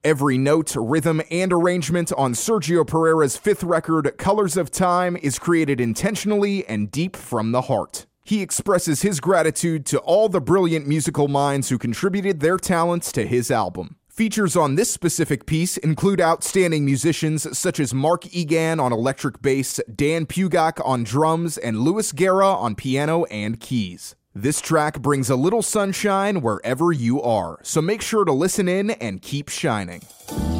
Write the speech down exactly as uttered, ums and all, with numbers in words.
Every note, rhythm, and arrangement on Sergio Pereira's fifth record, Colors of Time, is created intentionally and deep from the heart. He expresses his gratitude to all the brilliant musical minds who contributed their talents to his album. Features on this specific piece include outstanding musicians such as Mark Egan on electric bass, Dan Pugach on drums, and Louis Guerra on piano and keys. This track brings a little sunshine wherever you are, so make sure to listen in and keep shining.